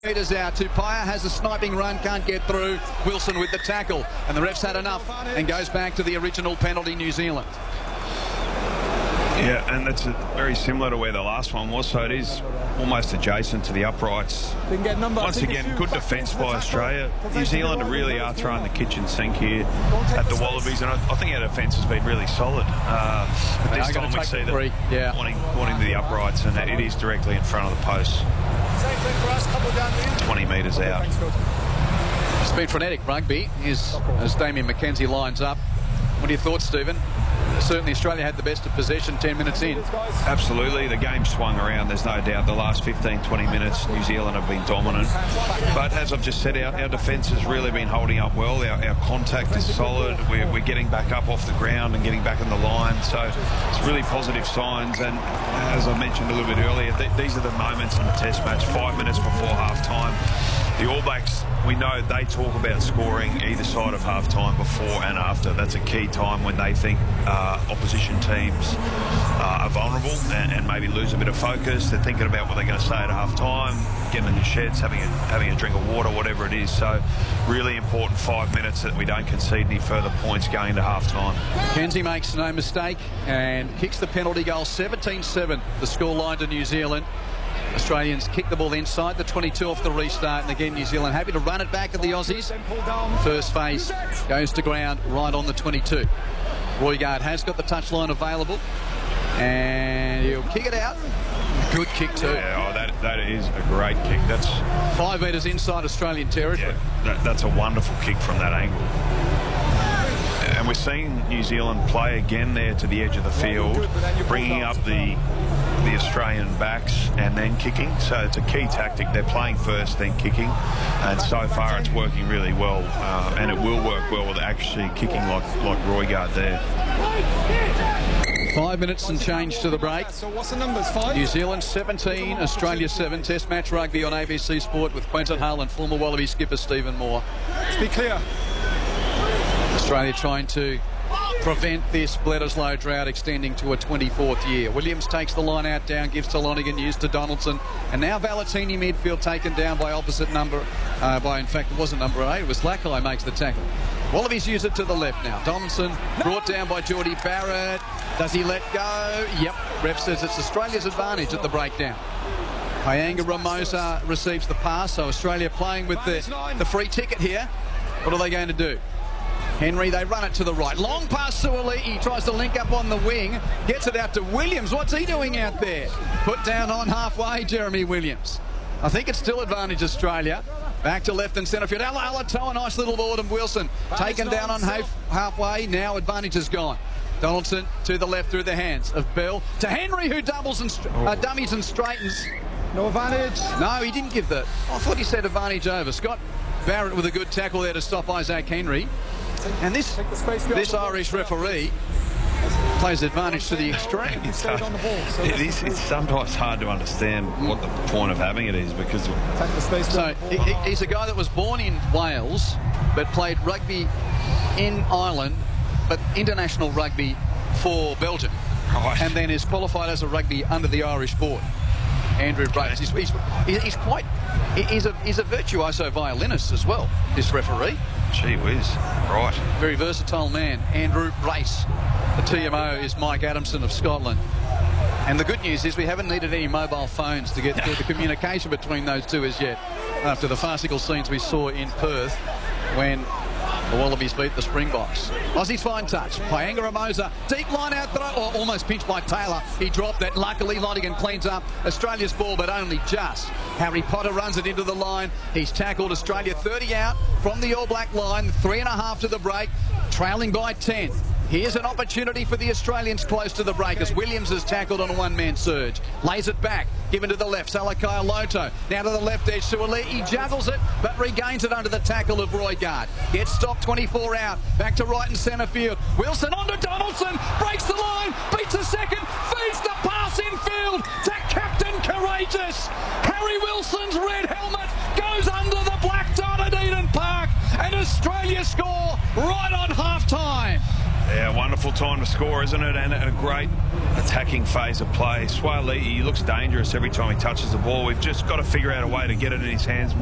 Metres out. Tupaia has a sniping run, can't get through. Wilson with the tackle, and the ref's had enough and goes back to the original penalty, New Zealand. Yeah, and that's very similar to where the last one was, so it is almost adjacent to the uprights. Once again, good defence by Australia. New Zealand really are throwing the kitchen sink here at the Wallabies, and I think our defence has been really solid. But this time we see them wanting to the uprights, and it is directly in front of the post. 20 metres out. It's been frenetic rugby as Damien McKenzie lines up. What are your thoughts, Stephen? Certainly Australia had the best of possession 10 minutes in. Absolutely, the game swung around, there's no doubt. The last 15-20 minutes New Zealand have been dominant, but as I've just said, our defence has really been holding up well. Our contact is solid, we're getting back up off the ground and getting back in the line, so it's really positive signs. And as I mentioned a little bit earlier, these are the moments in the test match, 5 minutes before half time. The All Blacks, we know they talk about scoring either side of half-time, before and after. That's a key time when they think opposition teams are vulnerable and maybe lose a bit of focus. They're thinking about what they're going to say at half-time, getting in the sheds, having a drink of water, whatever it is. So really important 5 minutes that we don't concede any further points going into half-time. Kenzie makes no mistake and kicks the penalty goal. 17-7, the scoreline to New Zealand. Australians kick the ball inside the 22 off the restart, and again New Zealand happy to run it back at the Aussies. First phase goes to ground right on the 22. Roigard has got the touchline available, and he'll kick it out. Good kick too. Yeah, that is a great kick. That's 5 metres inside Australian territory. Yeah, that's a wonderful kick from that angle. And we're seeing New Zealand play again there to the edge of the field, bringing up the Australian backs and then kicking. So it's a key tactic. They're playing first, then kicking. And so far it's working really well. And it will work well with actually kicking like Roigard there. 5 minutes and change to the break. So what's the numbers? 5? New Zealand 17, Australia 7. Test match rugby on ABC Sport with Quentin Hull and former Wallaby skipper Stephen Moore. Let's be clear. Australia trying to prevent this Bledisloe drought extending to a 24th year. Williams takes the line out down, gives to Lonergan, used to Donaldson, and now Valentini midfield taken down by opposite number, in fact it wasn't number 8, it was Lackey makes the tackle. Wallabies use it to the left now. Donaldson brought down by Geordie Barrett. Does he let go? Yep, ref says it's Australia's advantage at the breakdown. Hyanga Ramosa receives the pass, so Australia playing with the free ticket here. What are they going to do? Henry, they run it to the right. Long pass to Suaalii, tries to link up on the wing, gets it out to Williams. What's he doing out there? Put down on halfway, Jeremy Williams. I think it's still advantage Australia. Back to left and centre field. Alatoa, a nice little ball, and Wilson taken down on halfway. Now advantage is gone. Donaldson to the left through the hands of Bell to Henry, who doubles and dummies and straightens. No advantage. No, he didn't give that. I thought he said advantage over. Scott Barrett with a good tackle there to stop Isaac Henry. And this Irish referee plays advantage to the extreme. It's sometimes hard to understand what the point of having it is, because so he's a guy that was born in Wales but played rugby in Ireland, but international rugby for Belgium, and then is qualified as a rugby under the Irish board. Andrew Brace. He's a virtuoso violinist as well, this referee. Gee whiz, right. Very versatile man, Andrew Brace. The TMO is Mike Adamson of Scotland. And the good news is we haven't needed any mobile phones to get the communication between those two as yet, after the farcical scenes we saw in Perth when the Wallabies beat the Springboks. Aussies fine touch. Hyanga Ramosa, deep line out throw, almost pinched by Taylor. He dropped that. Luckily, Lonergan cleans up Australia's ball, but only just. Harry Potter runs it into the line. He's tackled. Australia 30 out from the All Black line. 3.5 to the break, trailing by 10. Here's an opportunity for the Australians close to the break as Williams is tackled on a one-man surge. Lays it back, given to the left, Salakai Loto. Now to the left edge, Suaalii. He juggles it, but regains it under the tackle of Roigard. Gets stopped, 24 out. Back to right and centre field. Wilson onto Donaldson, breaks the line, beats a second, feeds the pass infield to Captain Courageous. Harry Wilson's red helmet goes under the black dot at Eden Park, and Australia score right on half-time. Yeah, wonderful time to score, isn't it? And a great attacking phase of play. Suaalii, he looks dangerous every time he touches the ball. We've just got to figure out a way to get it in his hands more.